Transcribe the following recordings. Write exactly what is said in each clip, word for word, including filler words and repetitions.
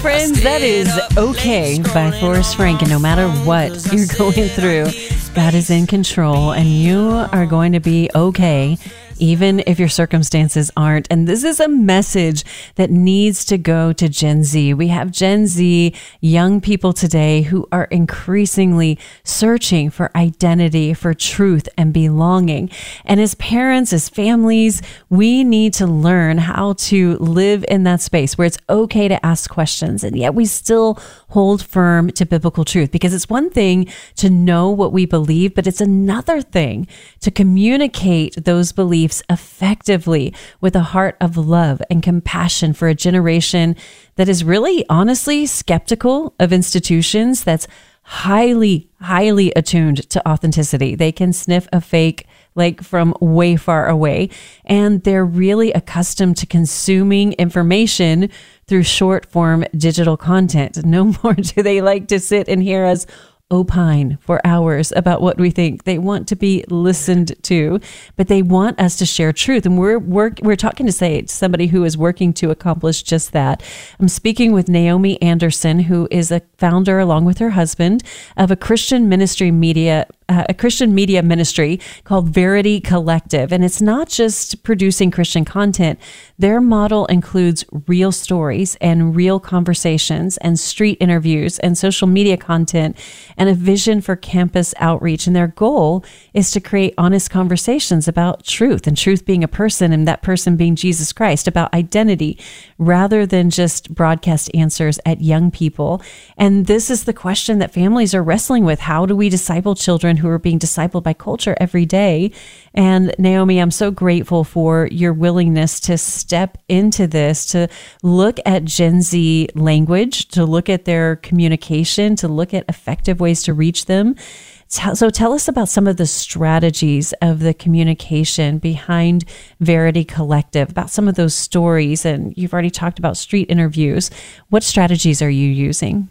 Friends, that is Okay by Forrest Frank. And no matter what you're going through, God is in control and you are going to be okay, even if your circumstances aren't. And this is a message that needs to go to Gen Z. We have Gen Z young people today who are increasingly searching for identity, for truth and belonging. And as parents, as families, we need to learn how to live in that space where it's okay to ask questions. And yet we still hold firm to biblical truth, because it's one thing to know what we believe, but it's another thing to communicate those beliefs effectively with a heart of love and compassion for a generation that is really, honestly, skeptical of institutions, that's highly, highly attuned to authenticity. They can sniff a fake like from way far away, and they're really accustomed to consuming information through short form digital content. No more do they like to sit and hear us opine for hours about what we think. They want to be listened to, but they want us to share truth. And we're work, we're talking to say somebody who is working to accomplish just that. I'm speaking with Naomi Anderson, who is a founder, along with her husband, of a Christian ministry media Uh, a Christian media ministry called Verity Collective. And it's not just producing Christian content. Their model includes real stories and real conversations and street interviews and social media content and a vision for campus outreach. And their goal is to create honest conversations about truth, and truth being a person, and that person being Jesus Christ, about identity, rather than just broadcast answers at young people. And this is the question that families are wrestling with. How do we disciple children who are being discipled by culture every day? And Naomi, I'm so grateful for your willingness to step into this, to look at Gen Z language, to look at their communication, to look at effective ways to reach them. So tell us about some of the strategies of the communication behind Verity Collective, about some of those stories. And you've already talked about street interviews. What strategies are you using?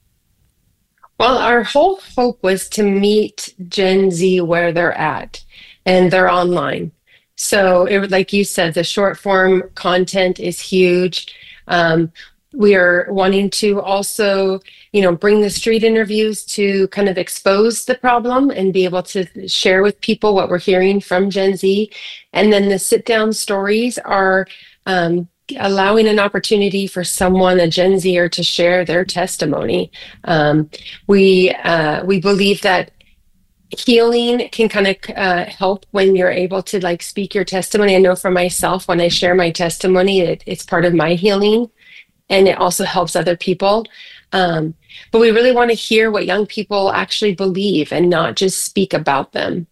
Well, our whole hope was to meet Gen Z where they're at, and they're online. So it, like you said, the short form content is huge. Um, we are wanting to also, you know, bring the street interviews to kind of expose the problem and be able to share with people what we're hearing from Gen Z. And then the sit down stories are um, allowing an opportunity for someone, a Gen Zer, to share their testimony. Um, we uh, we believe that healing can kind of uh, help when you're able to like speak your testimony. I know for myself, when I share my testimony, it, it's part of my healing, and it also helps other people. Um, but we really want to hear what young people actually believe and not just speak about them.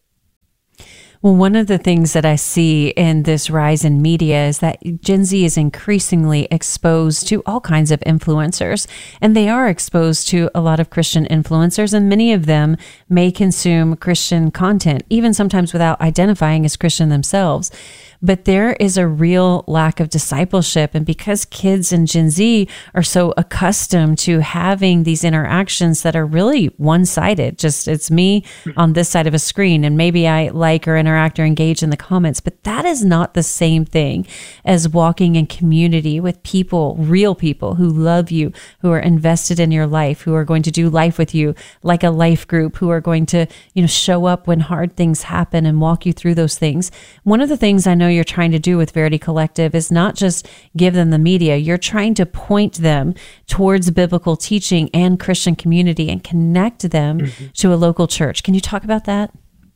Well, one of the things that I see in this rise in media is that Gen Z is increasingly exposed to all kinds of influencers, and they are exposed to a lot of Christian influencers, and many of them may consume Christian content, even sometimes without identifying as Christian themselves. But there is a real lack of discipleship. And because kids and Gen Z are so accustomed to having these interactions that are really one-sided, just it's me on this side of a screen, and maybe I like or interact or engage in the comments, but that is not the same thing as walking in community with people, real people who love you, who are invested in your life, who are going to do life with you like a life group, who are going to, you know, show up when hard things happen and walk you through those things. One of the things I know you're trying to do with Verity Collective is not just give them the media. You're trying to point them towards biblical teaching and Christian community and connect them mm-hmm. to a local church. Can you talk about that?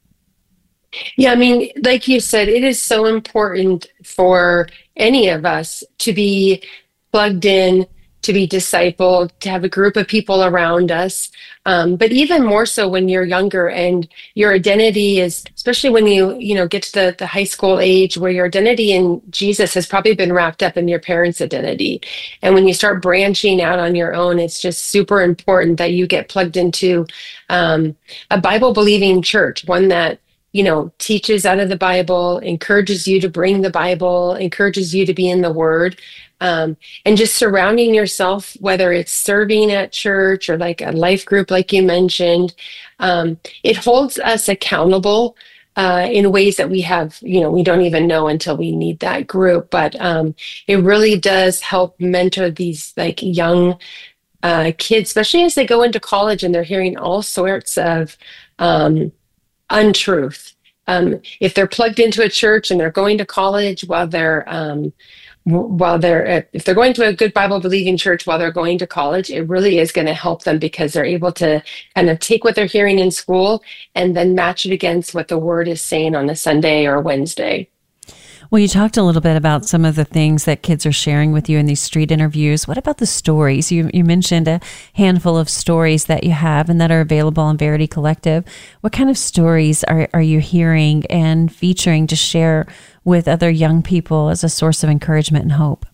Yeah, I mean, like you said, it is so important for any of us to be plugged in, to be discipled, to have a group of people around us. Um, but even more so when you're younger and your identity is, especially when you, you know, get to the, the high school age where your identity in Jesus has probably been wrapped up in your parents' identity. And when you start branching out on your own, it's just super important that you get plugged into um, a Bible-believing church, one that, you know, teaches out of the Bible, encourages you to bring the Bible, encourages you to be in the Word. Um, and just surrounding yourself, whether it's serving at church or like a life group, like you mentioned, um, it holds us accountable uh, in ways that we have, you know, we don't even know until we need that group. But um, it really does help mentor these like young uh, kids, especially as they go into college and they're hearing all sorts of um, untruth. Um, if they're plugged into a church and they're going to college while they're um, while they're at, if they're going to a good Bible believing church while they're going to college, it really is going to help them because they're able to kind of take what they're hearing in school and then match it against what the word is saying on a Sunday or Wednesday. Well, you talked a little bit about some of the things that kids are sharing with you in these street interviews. What about the stories? You you mentioned a handful of stories that you have and that are available on Verity Collective. What kind of stories are, are you hearing and featuring to share with other young people as a source of encouragement and hope?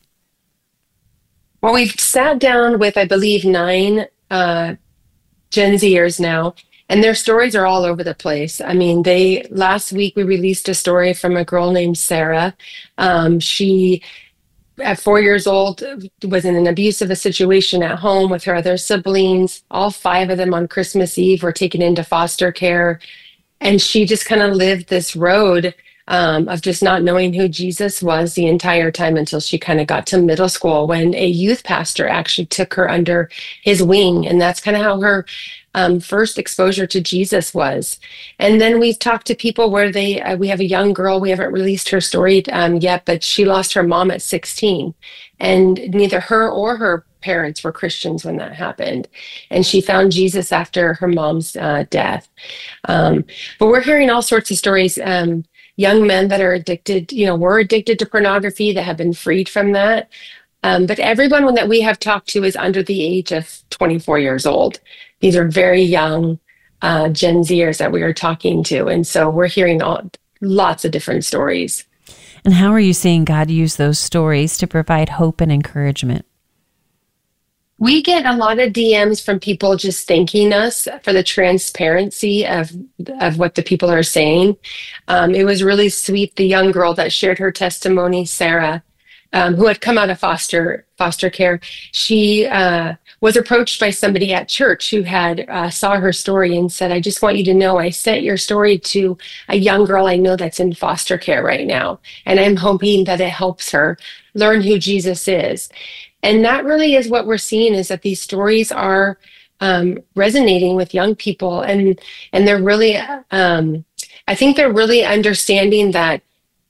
Well, we've sat down with, I believe, nine uh, Gen Zers now, and their stories are all over the place. I mean, they last week we released a story from a girl named Sarah. Um, she, at four years old, was in an abusive situation at home with her other siblings. All five of them on Christmas Eve were taken into foster care. And she just kind of lived this road um, of just not knowing who Jesus was the entire time until she kind of got to middle school when a youth pastor actually took her under his wing. And that's kind of how her um, first exposure to Jesus was. And then we've talked to people where they, uh, we have a young girl, we haven't released her story um, yet, but she lost her mom at sixteen. And neither her or her parents were Christians when that happened. And she found Jesus after her mom's uh, death. Um, but we're hearing all sorts of stories. Um, young men that are addicted, you know, were addicted to pornography that have been freed from that. Um, but everyone that we have talked to is under the age of twenty-four years old. These are very young uh, Gen Zers that we are talking to. And so we're hearing all, lots of different stories. And how are you seeing God use those stories to provide hope and encouragement? We get a lot of D Ms from people just thanking us for the transparency of of what the people are saying. Um, it was really sweet. The young girl that shared her testimony, Sarah, um, who had come out of foster foster care, she uh, was approached by somebody at church who had uh, saw her story and said, "I just want you to know I sent your story to a young girl I know that's in foster care right now, and I'm hoping that it helps her learn who Jesus is." And that really is what we're seeing, is that these stories are um, resonating with young people. And, and they're really, um, I think they're really understanding that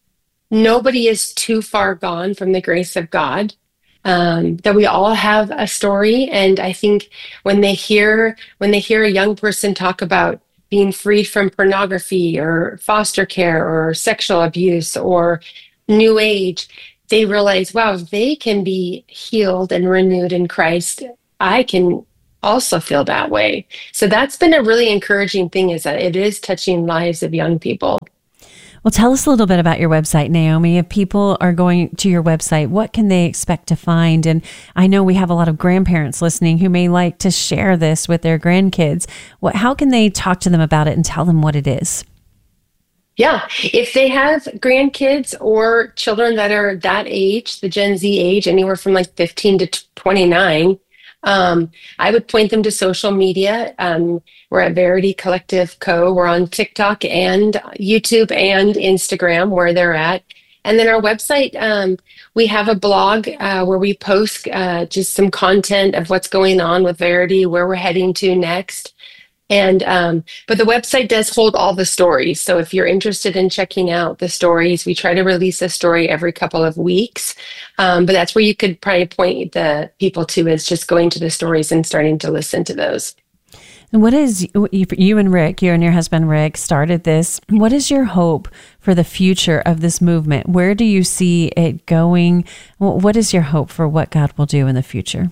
nobody is too far gone from the grace of God, um, that we all have a story. And I think when they hear, when they hear a young person talk about being freed from pornography or foster care or sexual abuse or new age, they realize, wow, if they can be healed and renewed in Christ, I can also feel that way. So that's been a really encouraging thing, is that it is touching lives of young people. Well, tell us a little bit about your website, Naomi. If people are going to your website, what can they expect to find? And I know we have a lot of grandparents listening who may like to share this with their grandkids. What, how can they talk to them about it and tell them what it is? Yeah, if they have grandkids or children that are that age, the Gen Z age, anywhere from like fifteen to twenty-nine, um, I would point them to social media. Um, we're at Verity Collective Co. We're on TikTok and YouTube and Instagram, where they're at. And then our website, um, we have a blog uh, where we post uh, just some content of what's going on with Verity, where we're heading to next. And, um, but the website does hold all the stories. So if you're interested in checking out the stories, we try to release a story every couple of weeks. Um, but that's where you could probably point the people to, is just going to the stories and starting to listen to those. And what is, you and Rick, you and your husband Rick started this. What is your hope for the future of this movement? Where do you see it going? What is your hope for what God will do in the future?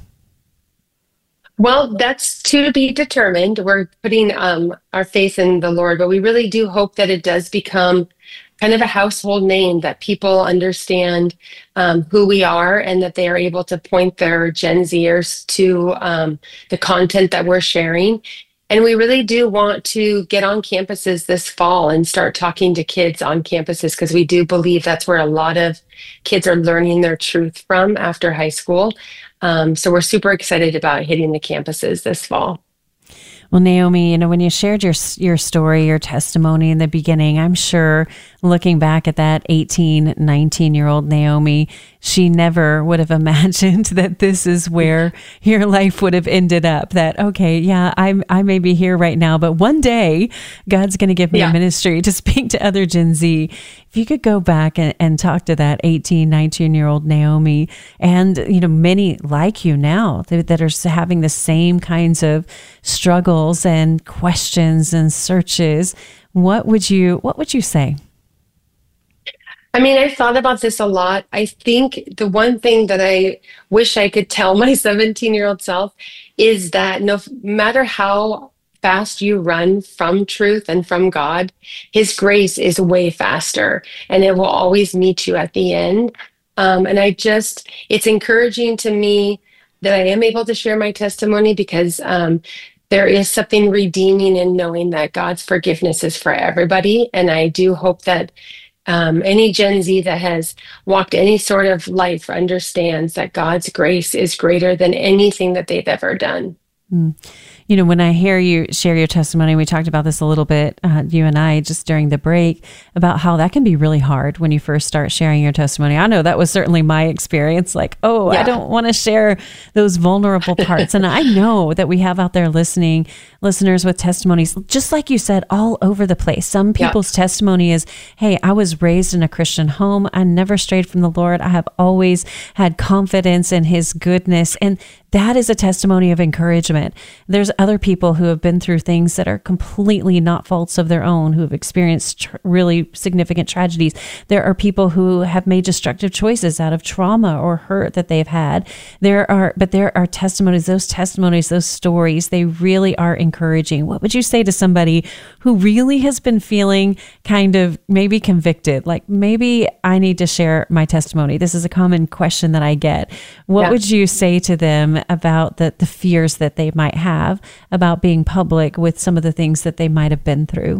Well, that's to be determined. We're putting um, our faith in the Lord, but we really do hope that it does become kind of a household name, that people understand um, who we are, and that they are able to point their Gen Zers to um, the content that we're sharing. And we really do want to get on campuses this fall and start talking to kids on campuses, because we do believe that's where a lot of kids are learning their truth from after high school. Um, so we're super excited about hitting the campuses this fall. Well, Naomi, you know, when you shared your your story, your testimony in the beginning, I'm sure looking back at that eighteen, nineteen-year-old Naomi, she never would have imagined that this is where your life would have ended up. That, okay, yeah, I'm, I may be here right now, but one day God's going to give me yeah. a ministry to speak to other Gen Z. If you could go back and, and talk to that eighteen, nineteen-year-old Naomi, and, you know, many like you now that, that are having the same kinds of struggles and questions and searches, what would you what would you say? I mean, I've thought about this a lot. I think the one thing that I wish I could tell my seventeen-year-old self is that no matter how fast you run from truth and from God, His grace is way faster, and it will always meet you at the end. Um, and I just, it's encouraging to me that I am able to share my testimony because um, there is something redeeming in knowing that God's forgiveness is for everybody. And I do hope that um, any Gen Z that has walked any sort of life understands that God's grace is greater than anything that they've ever done. Mm. You know, when I hear you share your testimony, we talked about this a little bit, uh, you and I, just during the break, about how that can be really hard when you first start sharing your testimony. I know that was certainly my experience. Like, oh, yeah. I don't want to share those vulnerable parts. And I know that we have out there listening, listeners with testimonies, just like you said, all over the place. Some people's yeah. testimony is, hey, I was raised in a Christian home. I never strayed from the Lord. I have always had confidence in His goodness. And that is a testimony of encouragement. There's other people who have been through things that are completely not faults of their own, who have experienced tr- really significant tragedies. There are people who have made destructive choices out of trauma or hurt that they've had. There are, but there are testimonies, those testimonies, those stories, they really are encouraging. What would you say to somebody who really has been feeling kind of maybe convicted? Like, maybe I need to share my testimony. This is a common question that I get. What yeah. would you say to them about the, the fears that they might have about being public with some of the things that they might have been through?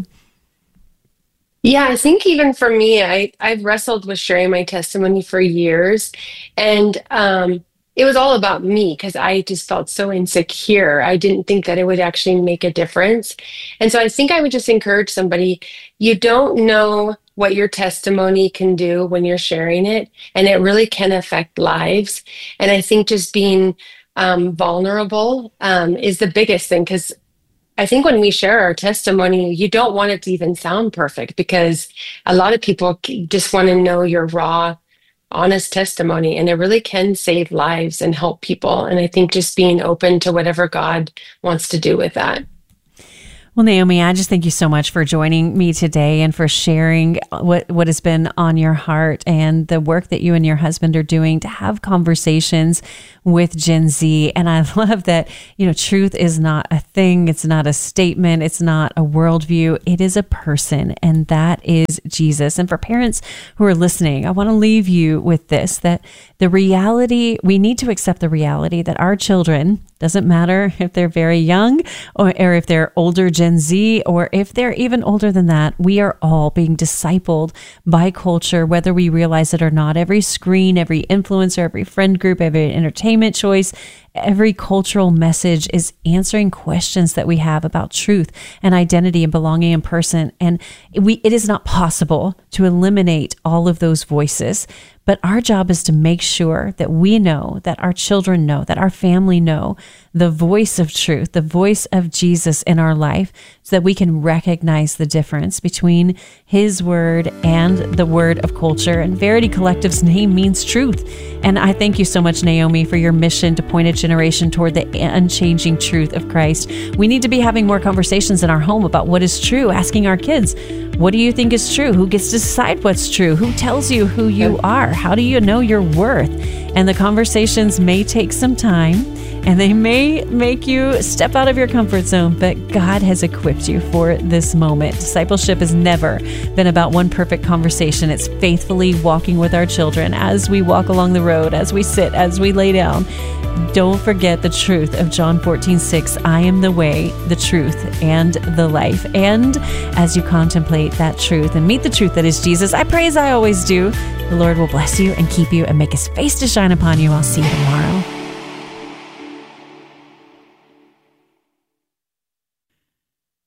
Yeah, I think even for me, I, I've wrestled with sharing my testimony for years. And um, it was all about me because I just felt so insecure. I didn't think that it would actually make a difference. And so I think I would just encourage somebody, you don't know what your testimony can do when you're sharing it, and it really can affect lives. And I think just being um, vulnerable um, is the biggest thing, because I think when we share our testimony, you don't want it to even sound perfect, because a lot of people just want to know your raw, honest testimony, and it really can save lives and help people. And I think just being open to whatever God wants to do with that. Well, Naomi, I just thank you so much for joining me today and for sharing what, what has been on your heart and the work that you and your husband are doing to have conversations with Gen Z. And I love that, you know, truth is not a thing. It's not a statement. It's not a worldview. It is a person, and that is Jesus. And for parents who are listening, I want to leave you with this, that the reality, we need to accept the reality that our children, doesn't matter if they're very young or, or if they're older Gen Z, or if they're even older than that, we are all being discipled by culture, whether we realize it or not. Every screen, every influencer, every friend group, every entertainment choice, every cultural message is answering questions that we have about truth and identity and belonging in person. And we, it is not possible to eliminate all of those voices. But our job is to make sure that we know, that our children know, that our family know the voice of truth, the voice of Jesus in our life, so that we can recognize the difference between His word and the word of culture. And Verity Collective's name means truth. And I thank you so much, Naomi, for your mission to point a generation toward the unchanging truth of Christ. We need to be having more conversations in our home about what is true, asking our kids, what do you think is true? Who gets to decide what's true? Who tells you who you are? How do you know your worth? And the conversations may take some time, and they may make you step out of your comfort zone, but God has equipped you for this moment. Discipleship has never been about one perfect conversation. It's faithfully walking with our children as we walk along the road, as we sit, as we lay down. Don't forget the truth of John fourteen six. I am the way, the truth, and the life. And as you contemplate that truth and meet the truth that is Jesus, I pray, as I always do, the Lord will bless you and keep you and make His face to shine upon you. I'll see you tomorrow.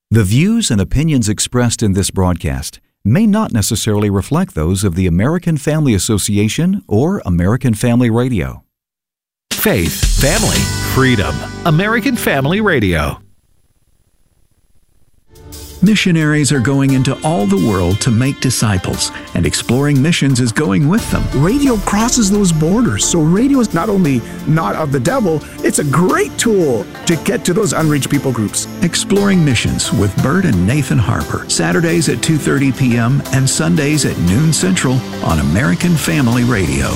The views and opinions expressed in this broadcast may not necessarily reflect those of the American Family Association or American Family Radio. Faith, family, freedom. American Family Radio. Missionaries are going into all the world to make disciples, and Exploring Missions is going with them. Radio crosses those borders, so radio is not only not of the devil, it's a great tool to get to those unreached people groups. Exploring Missions with Bert and Nathan Harper, Saturdays at two thirty p.m. and Sundays at noon Central on American Family Radio.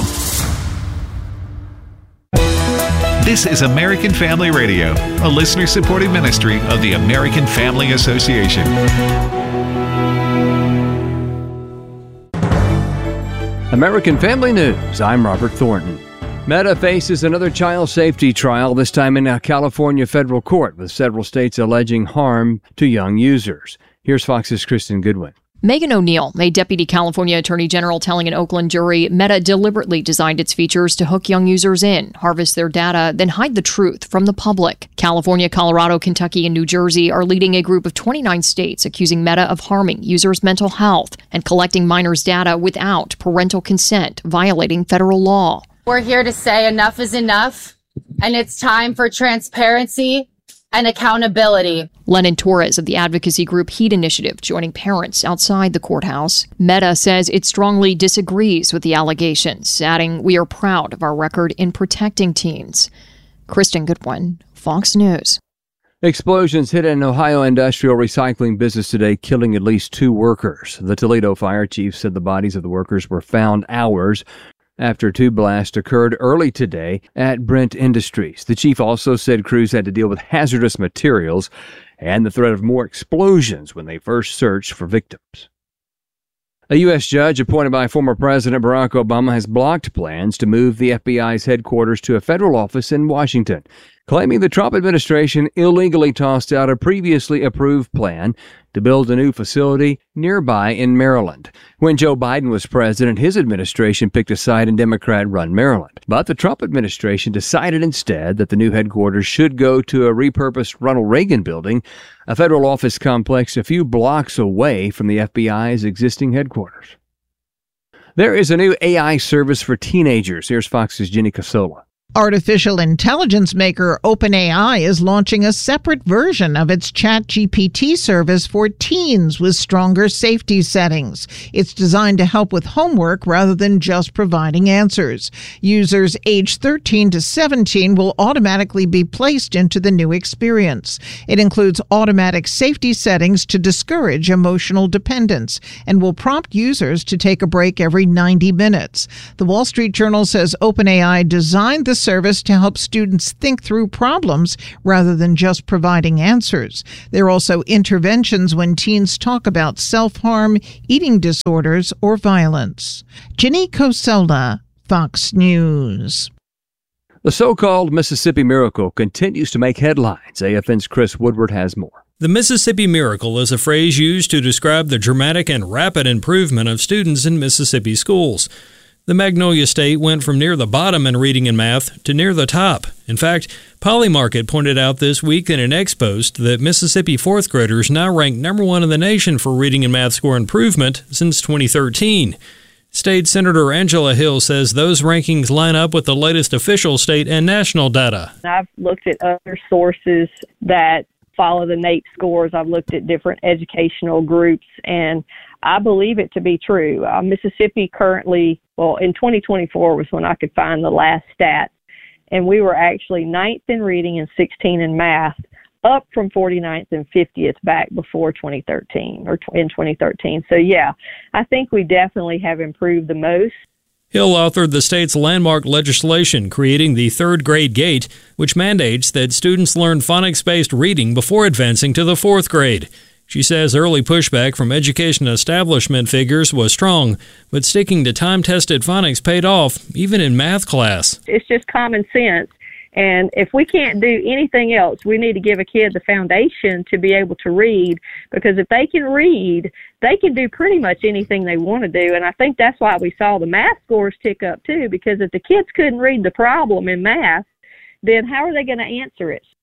This is American Family Radio, a listener-supported ministry of the American Family Association. American Family News, I'm Robert Thornton. Meta faces another child safety trial, this time in a California federal court, with several states alleging harm to young users. Here's Fox's Kristen Goodwin. Megan O'Neill, a deputy California attorney general, telling an Oakland jury Meta deliberately designed its features to hook young users in, harvest their data, then hide the truth from the public. California, Colorado, Kentucky, and New Jersey are leading a group of twenty-nine states accusing Meta of harming users' mental health and collecting minors' data without parental consent, violating federal law. We're here to say enough is enough, and it's time for transparency and accountability. Lennon Torres of the advocacy group Heat Initiative joining parents outside the courthouse. Meta says it strongly disagrees with the allegations, adding, "We are proud of our record in protecting teens." Kristen Goodwin, Fox News. Explosions hit an Ohio industrial recycling business today, killing at least two workers. The Toledo fire chief said the bodies of the workers were found hours after two blasts occurred early today at Brent Industries. The chief also said crews had to deal with hazardous materials and the threat of more explosions when they first searched for victims. A U S judge appointed by former President Barack Obama has blocked plans to move the F B I's headquarters to a federal office in Washington, claiming the Trump administration illegally tossed out a previously approved plan to build a new facility nearby in Maryland. When Joe Biden was president, his administration picked a side in Democrat-run Maryland. But the Trump administration decided instead that the new headquarters should go to a repurposed Ronald Reagan building, a federal office complex a few blocks away from the F B I's existing headquarters. There is a new A I service for teenagers. Here's Fox's Jenny Casola. Artificial intelligence maker OpenAI is launching a separate version of its ChatGPT service for teens with stronger safety settings. It's designed to help with homework rather than just providing answers. Users aged thirteen to seventeen will automatically be placed into the new experience. It includes automatic safety settings to discourage emotional dependence and will prompt users to take a break every ninety minutes. The Wall Street Journal says OpenAI designed the service to help students think through problems rather than just providing answers. There are also interventions when teens talk about self-harm, eating disorders, or violence. Jenny Cosola, Fox News. The so-called Mississippi Miracle continues to make headlines. A F N's Chris Woodward has more. The Mississippi Miracle is a phrase used to describe the dramatic and rapid improvement of students in Mississippi schools. The Magnolia State went from near the bottom in reading and math to near the top. In fact, Polymarket pointed out this week in an ex-post that Mississippi fourth graders now rank number one in the nation for reading and math score improvement since twenty thirteen. State Senator Angela Hill says those rankings line up with the latest official state and national data. I've looked at other sources that follow the NAEP scores. I've looked at different educational groups, and I believe it to be true. Uh, Mississippi currently, well, in twenty twenty-four was when I could find the last stat, and we were actually ninth in reading and sixteenth in math, up from forty-ninth and fiftieth back before twenty thirteen, or in twenty thirteen. So, yeah, I think we definitely have improved the most. Hill authored the state's landmark legislation creating the third grade gate, which mandates that students learn phonics-based reading before advancing to the fourth grade. She says early pushback from education establishment figures was strong, but sticking to time-tested phonics paid off, even in math class. It's just common sense. And if we can't do anything else, we need to give a kid the foundation to be able to read, because if they can read, they can do pretty much anything they want to do. And I think that's why we saw the math scores tick up too, because if the kids couldn't read the problem in math, then how are they going to answer it?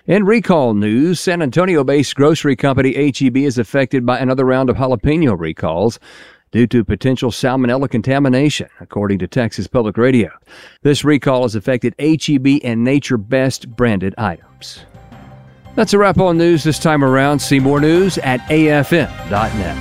In recall news, San Antonio-based grocery company H E B is affected by another round of jalapeno recalls due to potential salmonella contamination, according to Texas Public Radio. This recall has affected H E B and Nature Best branded items. That's a wrap on news this time around. See more news at A F M dot net.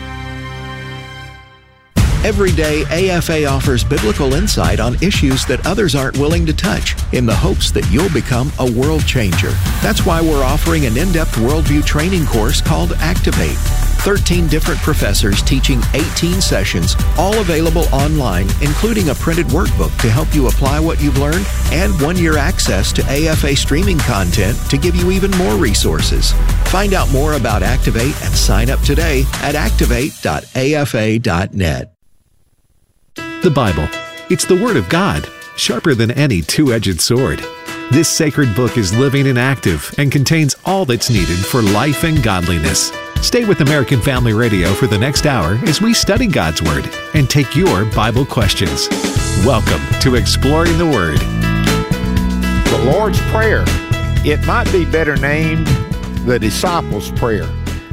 Every day, A F A offers biblical insight on issues that others aren't willing to touch in the hopes that you'll become a world changer. That's why we're offering an in-depth worldview training course called Activate. thirteen different professors teaching eighteen sessions, all available online, including a printed workbook to help you apply what you've learned and one-year access to A F A streaming content to give you even more resources. Find out more about Activate and sign up today at activate dot A F A dot net. The Bible. It's the Word of God, sharper than any two-edged sword. This sacred book is living and active and contains all that's needed for life and godliness. Stay with American Family Radio for the next hour as we study God's Word and take your Bible questions. Welcome to Exploring the Word. The Lord's Prayer. It might be better named the Disciples' Prayer.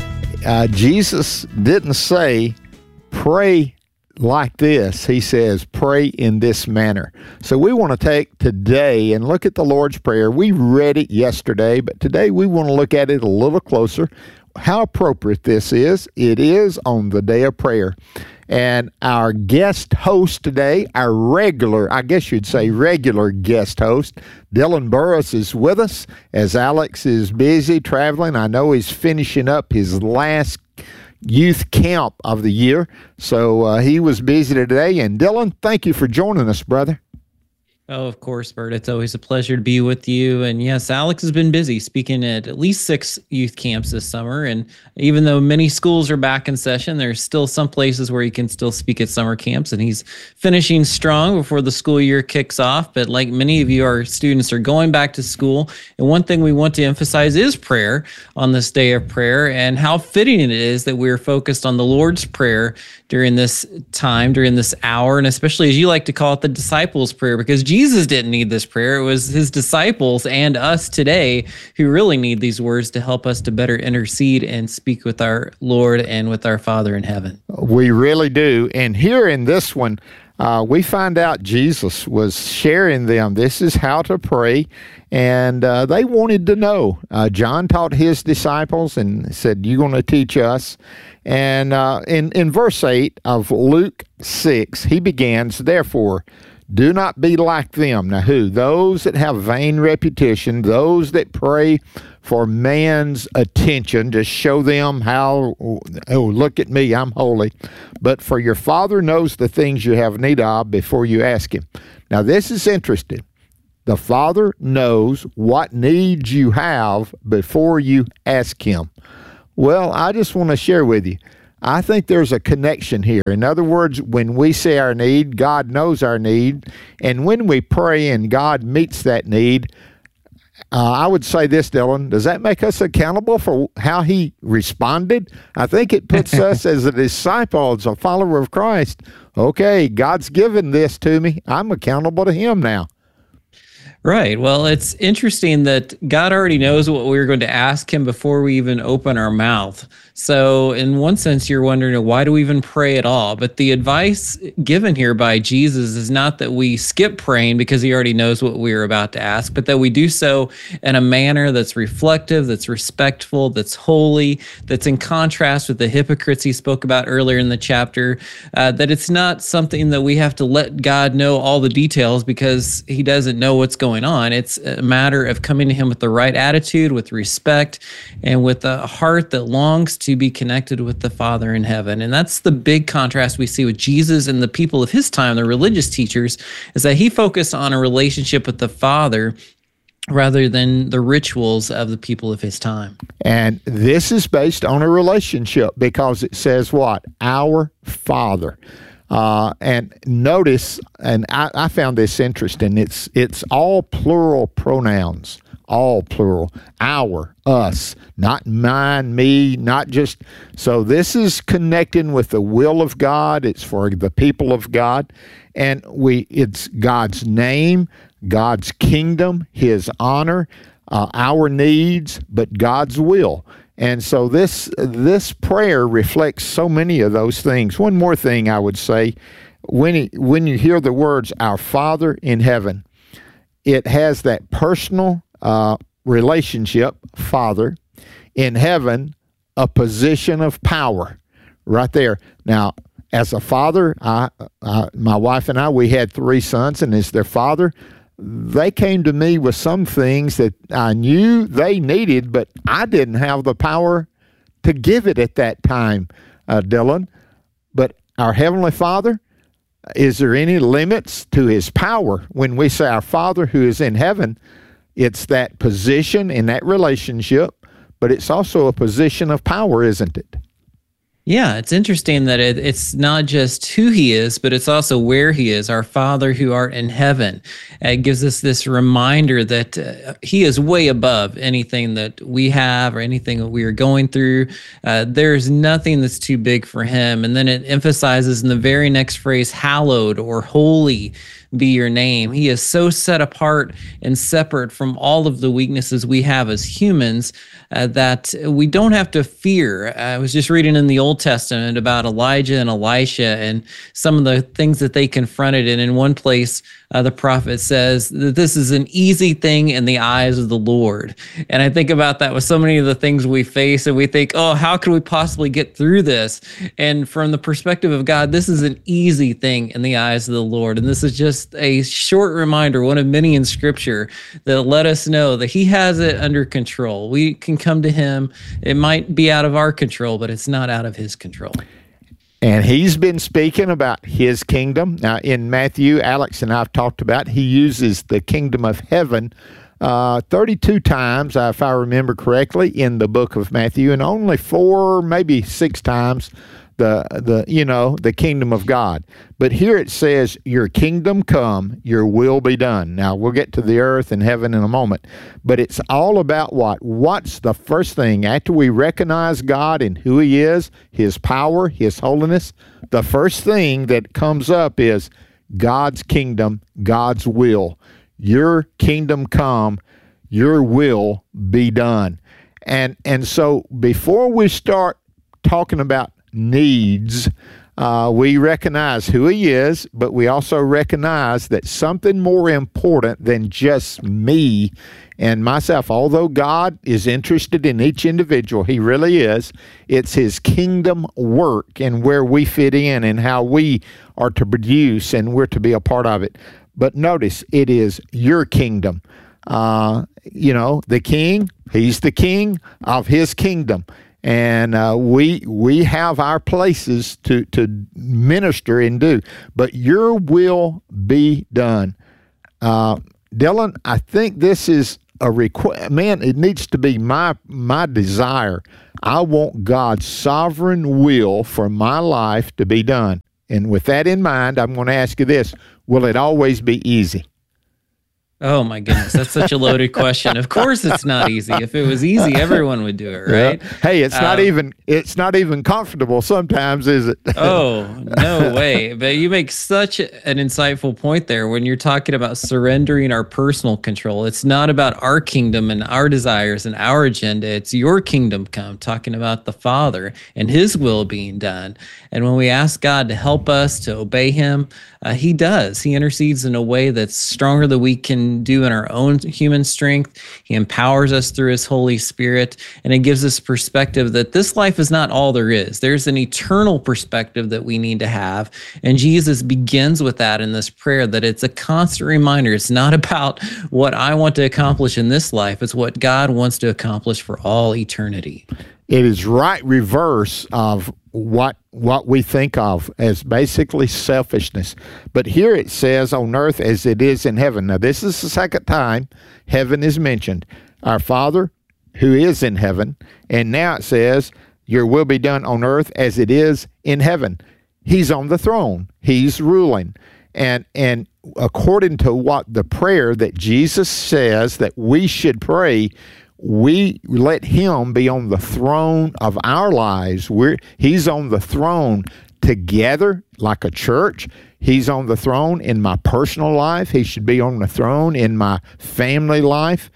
Uh, Jesus didn't say, pray like this. He says, pray in this manner. So we want to take today and look at the Lord's Prayer. We read it yesterday, but today we want to look at it a little closer. How appropriate this is. It is on the day of prayer. And our guest host today, our regular, I guess you'd say regular guest host, Dylan Burris is with us as Alex is busy traveling. I know he's finishing up his last youth camp of the year. So uh, he was busy today. And Dylan, thank you for joining us, brother. Oh, of course, Bert. It's always a pleasure to be with you. And yes, Alex has been busy speaking at at least six youth camps this summer. And even though many schools are back in session, there's still some places where he can still speak at summer camps. And he's finishing strong before the school year kicks off. But like many of you, our students are going back to school. And one thing we want to emphasize is prayer on this day of prayer, and how fitting it is that we're focused on the Lord's Prayer during this time, during this hour, and especially as you like to call it, the disciples' prayer, because Jesus didn't need this prayer. It was his disciples and us today who really need these words to help us to better intercede and speak with our Lord and with our Father in heaven. We really do. And here in this one, uh, we find out Jesus was sharing them. This is how to pray. And uh, they wanted to know. Uh, John taught his disciples and said, you're going to teach us. And uh, in, in verse eight of Luke six, he begins, therefore, do not be like them. Now who? Those that have vain repetition, those that pray for man's attention, to show them how, oh, look at me, I'm holy. But for your Father knows the things you have need of before you ask him. Now this is interesting. The Father knows what needs you have before you ask him. Well, I just want to share with you. I think there's a connection here. In other words, when we say our need, God knows our need. And when we pray and God meets that need, uh, I would say this, Dylan, does that make us accountable for how he responded? I think it puts us as a disciple, as a follower of Christ. Okay, God's given this to me. I'm accountable to him now. Right. Well, it's interesting that God already knows what we're going to ask him before we even open our mouth. So in one sense, you're wondering, why do we even pray at all? But the advice given here by Jesus is not that we skip praying because he already knows what we're about to ask, but that we do so in a manner that's reflective, that's respectful, that's holy, that's in contrast with the hypocrites he spoke about earlier in the chapter, uh, that it's not something that we have to let God know all the details because he doesn't know what's going on. It's a matter of coming to him with the right attitude, with respect, and with a heart that longs to be connected with the Father in heaven. And that's the big contrast we see with Jesus and the people of his time, the religious teachers, is that he focused on a relationship with the Father rather than the rituals of the people of his time. And this is based on a relationship because it says what? Our Father. Uh, and notice, and I, I found this interesting, it's it's all plural pronouns, all plural, our, us, not mine, me, not just, so this is connecting with the will of God, it's for the people of God, and we it's God's name, God's kingdom, his honor, uh, our needs, but God's will. And so this this prayer reflects so many of those things. One more thing I would say, when it, when you hear the words, our Father in heaven, it has that personal uh, relationship, Father, in heaven, a position of power right there. Now, as a father, I, I, my wife and I, we had three sons, and as their father, they came to me with some things that I knew they needed, but I didn't have the power to give it at that time, uh, Dylan. But our Heavenly Father, is there any limits to His power? When we say our Father who is in heaven, it's that position in that relationship, but it's also a position of power, isn't it? Yeah, it's interesting that it, it's not just who He is, but it's also where He is, our Father who art in heaven. It gives us this reminder that uh, He is way above anything that we have or anything that we are going through. Uh, there's nothing that's too big for Him. And then it emphasizes in the very next phrase, hallowed or holy be your name. He is so set apart and separate from all of the weaknesses we have as humans uh, that we don't have to fear. I was just reading in the Old Testament about Elijah and Elisha and some of the things that they confronted. And in one place, uh, the prophet says that this is an easy thing in the eyes of the Lord. And I think about that with so many of the things we face, and we think, oh, how could we possibly get through this? And from the perspective of God, this is an easy thing in the eyes of the Lord. And this is just a short reminder, one of many in Scripture, that let us know that He has it under control. We can come to Him. It might be out of our control, but it's not out of His control. And He's been speaking about His kingdom. Now, in Matthew, Alex and I have talked about, He uses the kingdom of heaven uh, thirty-two times, if I remember correctly, in the book of Matthew, and only four, maybe six times the the you know the kingdom of God. But here it says, your kingdom come, your will be done. Now we'll get to the earth and heaven in a moment, but it's all about what what's the first thing after we recognize God and who He is, His power, His holiness. The first thing that comes up is God's kingdom, God's will. Your kingdom come, your will be done. And and so before we start talking about needs, uh, we recognize who He is, but we also recognize that something more important than just me and myself, although God is interested in each individual, He really is, it's His kingdom work and where we fit in and how we are to produce and we're to be a part of it. But notice, it is your kingdom. Uh, you know, the king, He's the king of His kingdom. And uh, we we have our places to, to minister and do. But your will be done. Uh, Dylan, I think this is a request. Man, it needs to be my my desire. I want God's sovereign will for my life to be done. And with that in mind, I'm going to ask you this. Will it always be easy? Oh my goodness, that's such a loaded question. Of course it's not easy. If it was easy, everyone would do it, right? Yeah. Hey, it's um, not even it's not even comfortable sometimes, is it? Oh, no way. But you make such an insightful point there when you're talking about surrendering our personal control. It's not about our kingdom and our desires and our agenda. It's your kingdom come, talking about the Father and His will being done. And when we ask God to help us to obey Him, uh, He does. He intercedes in a way that's stronger than we can do in our own human strength. He empowers us through His Holy Spirit, and it gives us perspective that this life is not all there is. There's an eternal perspective that we need to have, and Jesus begins with that in this prayer, that it's a constant reminder. It's not about what I want to accomplish in this life. It's what God wants to accomplish for all eternity. It is right reverse of what what we think of as basically selfishness. But here it says, on earth as it is in heaven. Now, this is the second time heaven is mentioned. Our Father who is in heaven. And now it says, your will be done on earth as it is in heaven. He's on the throne. He's ruling. And and according to what the prayer that Jesus says that we should pray, we let Him be on the throne of our lives. We're, He's on the throne together like a church. He's on the throne in my personal life. He should be on the throne in my family life.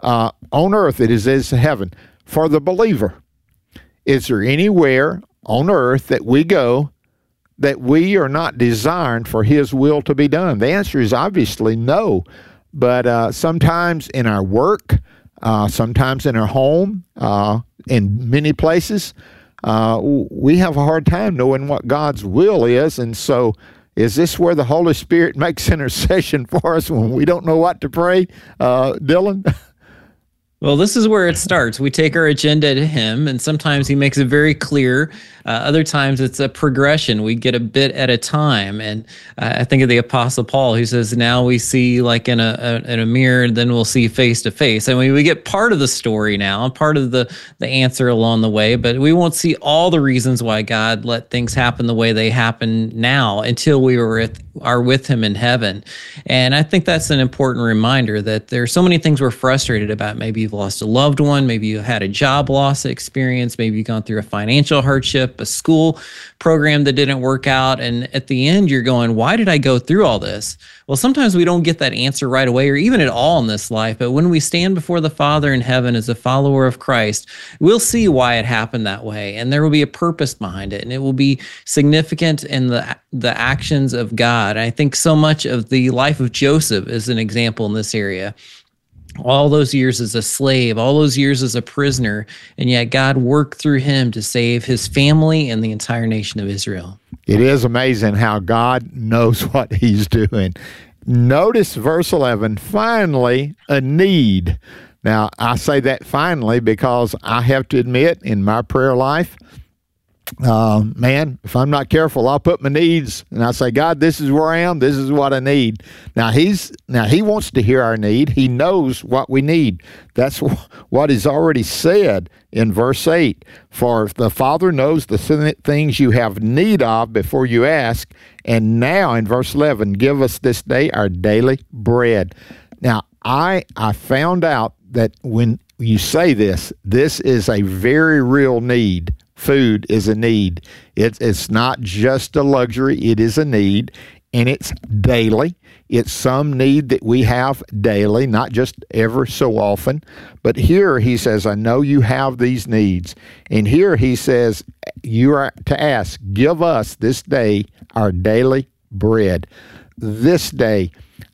uh, on earth it is as heaven. For the believer, is there anywhere on earth that we go that we are not desiring for his will to be done? The answer is obviously no. But uh, sometimes in our work, uh, sometimes in our home, uh, in many places, uh, we have a hard time knowing what God's will is. And so is this where the Holy Spirit makes intercession for us when we don't know what to pray, uh, Dylan? Well, this is where it starts. We take our agenda to him, and sometimes he makes it very clear. Uh, other times it's a progression. We get a bit at a time. And uh, I think of the Apostle Paul, who says, now we see like in a, a in a mirror, and then we'll see face to face. I mean, we get part of the story now, part of the, the answer along the way, but we won't see all the reasons why God let things happen the way they happen now until we were with, are with him in heaven. And I think that's an important reminder that there's so many things we're frustrated about. Maybe you've lost a loved one, maybe you had a job loss experience, maybe you've gone through a financial hardship, a school program that didn't work out. And at the end, you're going, why did I go through all this? Well, sometimes we don't get that answer right away or even at all in this life. But when we stand before the Father in heaven as a follower of Christ, we'll see why it happened that way. And there will be a purpose behind it. And it will be significant in the, the actions of God. I think so much of the life of Joseph is an example in this area. All those years as a slave, all those years as a prisoner, and yet God worked through him to save his family and the entire nation of Israel. It is amazing how God knows what he's doing. Notice verse eleven, finally, a need. Now, I say that finally because I have to admit in my prayer life, Uh, man, if I'm not careful, I'll put my needs and I say, God, this is where I am. This is what I need. Now he's, now he wants to hear our need. He knows what we need. That's w- what is already said in verse eight. For the Father knows the th- things you have need of before you ask. And now in verse eleven, give us this day our daily bread. Now I, I found out that when you say this, this is a very real need. Food is a need. It's it's not just a luxury. It is a need, and it's daily. It's some need that we have daily, not just ever so often. But here he says, I know you have these needs. And here he says, you are to ask, give us this day our daily bread. This day,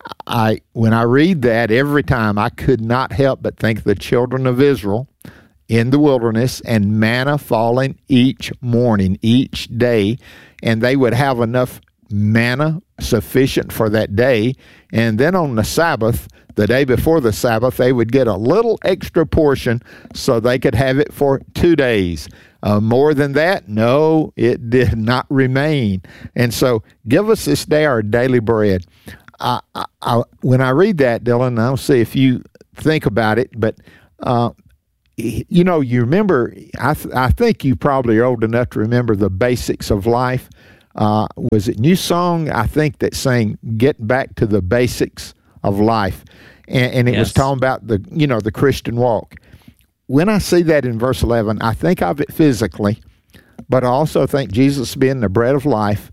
I when I read that every time, I could not help but think of the children of Israel in the wilderness and manna falling each morning, each day, and they would have enough manna sufficient for that day. And then on the Sabbath, the day before the Sabbath, they would get a little extra portion so they could have it for two days. Uh, more than that, no, it did not remain. And so give us this day our daily bread. I, I, I, when I read that, Dylan, I'll see if you think about it, but uh, you know, you remember, I, th- I think you probably are old enough to remember the basics of life. Uh, was it New Song, I think, that sang, get back to the basics of life. And, and it yes. was talking about the, you know, the Christian walk. When I see that in verse eleven, I think of it physically, but I also think Jesus being the bread of life.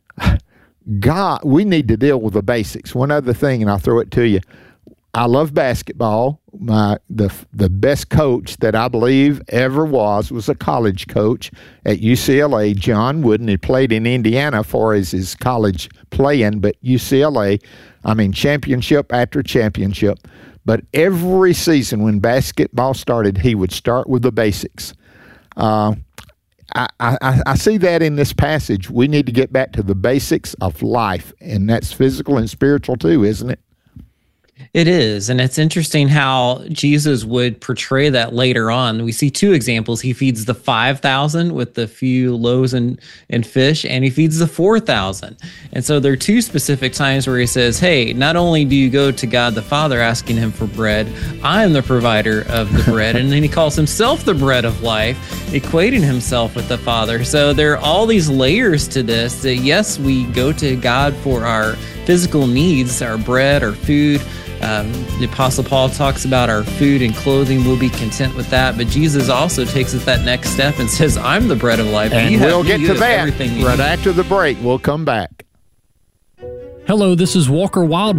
God, we need to deal with the basics. One other thing, and I'll throw it to you. I love basketball. My the the best coach that I believe ever was was a college coach at U C L A, John Wooden. He played in Indiana for his, his college playing, but U C L A, I mean, championship after championship. But every season when basketball started, he would start with the basics. Uh, I, I, I see that in this passage. We need to get back to the basics of life, and that's physical and spiritual too, isn't it? It is, and it's interesting how Jesus would portray that later on. We see two examples. He feeds the five thousand with the few loaves and, and fish, and he feeds the four thousand. And so there are two specific times where he says, hey, not only do you go to God the Father asking him for bread, I am the provider of the bread. And then he calls himself the bread of life, equating himself with the Father. So there are all these layers to this that, yes, we go to God for our physical needs, our bread, our food. Um, the Apostle Paul talks about our food and clothing. We'll be content with that. But Jesus also takes us that next step and says, I'm the bread of life. And you we'll have, get you to that right need. after the break. We'll come back. Hello, this is Walker Wildman.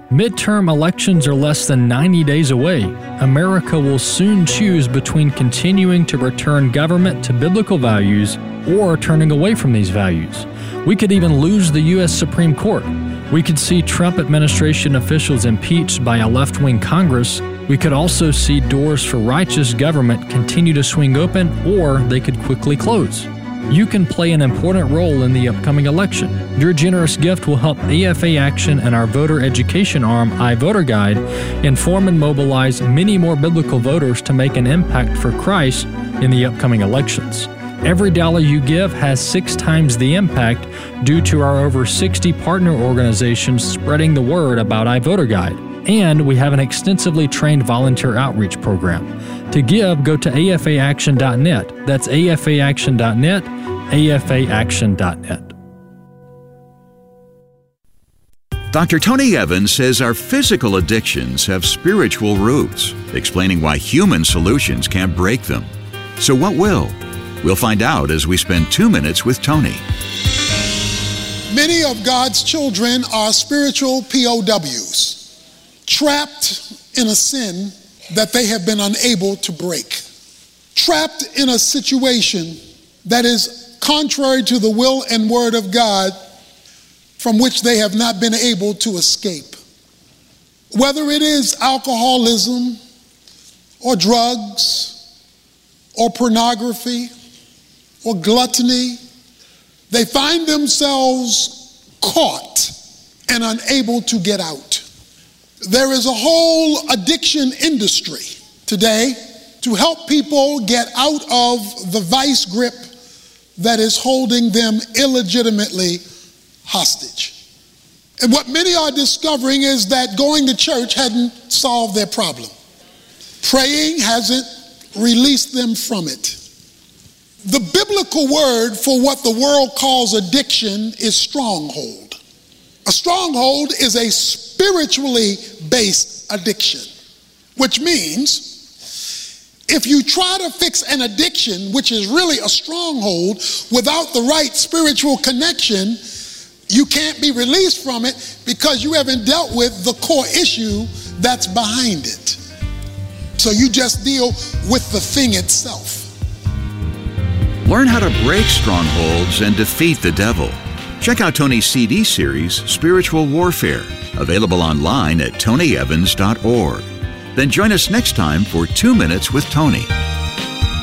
Midterm elections are less than ninety days away. America will soon choose between continuing to return government to biblical values or turning away from these values. We could even lose the U S Supreme Court. We could see Trump administration officials impeached by a left-wing Congress. We could also see doors for righteous government continue to swing open, or they could quickly close. You can play an important role in the upcoming election. Your generous gift will help A F A Action and our voter education arm, iVoter Guide, inform and mobilize many more biblical voters to make an impact for Christ in the upcoming elections. Every dollar you give has six times the impact due to our over sixty partner organizations spreading the word about iVoter Guide. And we have an extensively trained volunteer outreach program. To give, go to A F A action dot net. That's A F A action dot net, A F A action dot net. Doctor Tony Evans says our physical addictions have spiritual roots, explaining why human solutions can't break them. So what will? We'll find out as we spend two minutes with Tony. Many of God's children are spiritual P O Ws, trapped in a sin that they have been unable to break, trapped in a situation that is contrary to the will and word of God, from which they have not been able to escape. Whether it is alcoholism or drugs or pornography or gluttony, they find themselves caught and unable to get out. There is a whole addiction industry today to help people get out of the vice grip that is holding them illegitimately hostage. And what many are discovering is that going to church hadn't solved their problem. Praying hasn't released them from it. The biblical word for what the world calls addiction is stronghold. A stronghold is a spiritually based addiction, which means if you try to fix an addiction, which is really a stronghold, without the right spiritual connection, you can't be released from it because you haven't dealt with the core issue that's behind it. So you just deal with the thing itself. Learn how to break strongholds and defeat the devil. Check out Tony's C D series, Spiritual Warfare, available online at tony evans dot org. Then join us next time for Two Minutes with Tony.